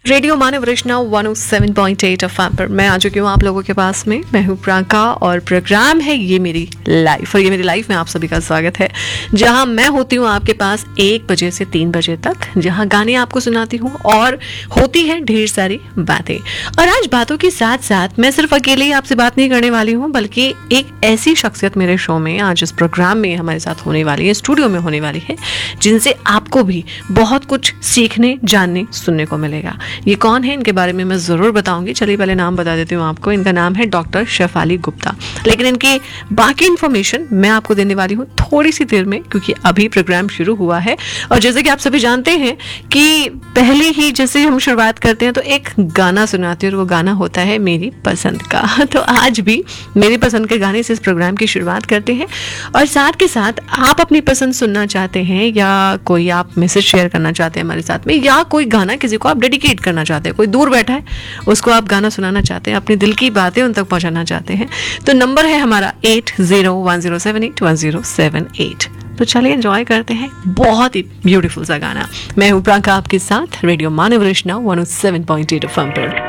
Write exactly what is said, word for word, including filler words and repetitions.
Radio मानव रचना one O seven point eight FM पर मैं आ चुकी हूँ आप लोगों के पास में। मैं हूँ प्रियंका और प्रोग्राम है ये मेरी लाइफ, और ये मेरी लाइफ में आप सभी का स्वागत है, जहाँ मैं होती हूँ आपके पास एक बजे से तीन बजे तक, जहाँ गाने आपको सुनाती हूँ और होती है ढेर सारी बातें। और आज बातों के साथ साथ मैं सिर्फ अकेले ही आपसे बात नहीं करने वाली हूँ, बल्कि एक ऐसी शख्सियत मेरे शो में आज इस प्रोग्राम में हमारे साथ होने वाली है, स्टूडियो में होने वाली है, जिनसे आपको भी बहुत कुछ सीखने, जानने, सुनने को मिलेगा। ये कौन है, इनके बारे में मैं ज़रूर बताऊंगी। चलिए पहले नाम बता देती हूँ आपको। इनका नाम है डॉक्टर शेफाली गुप्ता, लेकिन इनकी बाकी इन्फॉर्मेशन मैं आपको देने वाली हूँ थोड़ी सी देर में, क्योंकि अभी प्रोग्राम शुरू हुआ है। और जैसे कि आप सभी जानते हैं कि पहले ही जैसे हम शुरुआत करते हैं तो एक गाना सुनाते हैं, और वो गाना होता है मेरी पसंद का। तो आज भी मेरी पसंद के गाने से इस प्रोग्राम की शुरुआत करते हैं। और साथ के साथ आप अपनी पसंद सुनना चाहते हैं, या कोई आप मैसेज शेयर करना चाहते हैं हमारे साथ में, या कोई गाना किसी को आप डेडिकेट करना चाहते हैं, कोई दूर बैठा है उसको आप गाना सुनाना चाहते हैं, अपने दिल की बातें उन तक पहुंचाना चाहते हैं, तो नंबर है हमारा eight zero one zero seven eight one zero seven eight. तो चलिए एंजॉय करते हैं बहुत ही ब्यूटीफुल सा गाना। मैं हूँ प्रियंका आपके साथ रेडियो मानव रचना one O seven point eight FM पर।